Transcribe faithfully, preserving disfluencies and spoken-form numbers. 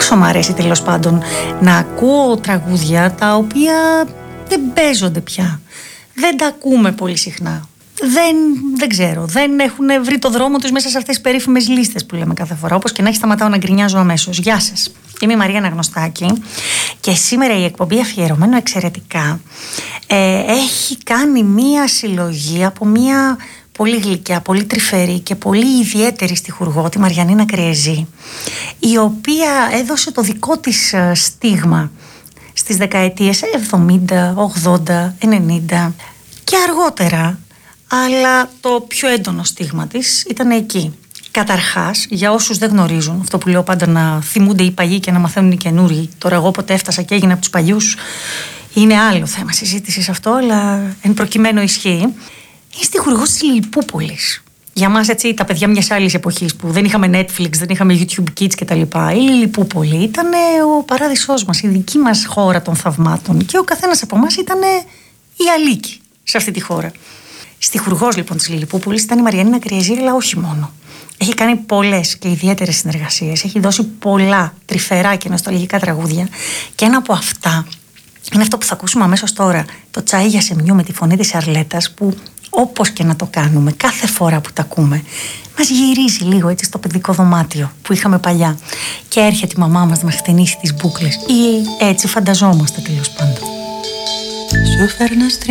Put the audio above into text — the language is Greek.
Πόσο μ' αρέσει τέλος πάντων να ακούω τραγούδια τα οποία δεν παίζονται πια. Δεν τα ακούμε πολύ συχνά. Δεν, δεν ξέρω, δεν έχουν βρει το δρόμο τους μέσα σε αυτές τις περίφημες λίστες που λέμε κάθε φορά. Όπως και να έχει, σταματάω να γκρινιάζω αμέσως. Γεια σας, είμαι η Μαρία Αναγνωστάκη και σήμερα η εκπομπή αφιερωμένο εξαιρετικά ε, έχει κάνει μία συλλογή από μία πολύ γλυκιά, πολύ τρυφερή και πολύ ιδιαίτερη στιχουργό, τη Μαριανίνα Κρυεζή, η οποία έδωσε το δικό της στίγμα στις δεκαετίες εβδομήντα, ογδόντα, ενενήντα και αργότερα, αλλά το πιο έντονο στίγμα της ήταν εκεί. Καταρχάς, για όσους δεν γνωρίζουν, αυτό που λέω πάντα, να θυμούνται οι παλιοί και να μαθαίνουν οι καινούργοι. Τώρα εγώ ποτέ έφτασα και έγινα από τους παλιούς, είναι άλλο θέμα συζήτησης αυτό, αλλά εν προκειμένου ισχύει. Είναι στιχουργός της Λιλιπούπολης. Για μας, έτσι, τα παιδιά μιας άλλης εποχής που δεν είχαμε Netflix, δεν είχαμε YouTube Kids κτλ. Η Λιλιπούπολη ήταν ο παράδεισός μας, η δική μας χώρα των θαυμάτων, και ο καθένας από εμάς ήταν η αλίκη σε αυτή τη χώρα. Στιχουργός λοιπόν της Λιλιπούπολης ήταν η Μαριανίνα Κρυεζή, αλλά όχι μόνο. Έχει κάνει πολλές και ιδιαίτερες συνεργασίες. Έχει δώσει πολλά τρυφερά και νοσταλγικά τραγούδια. Και ένα από αυτά είναι αυτό που θα ακούσουμε αμέσως τώρα. Το Τσάι για Σεμιού με τη φωνή της Αρλέτας, που όπως και να το κάνουμε, κάθε φορά που τα ακούμε, μας γυρίζει λίγο έτσι στο παιδικό δωμάτιο που είχαμε παλιά. Και έρχεται η μαμά μας να μας χτενίσει τις μπούκλες. Ή έτσι φανταζόμαστε τέλος πάντων. Σου φέρνα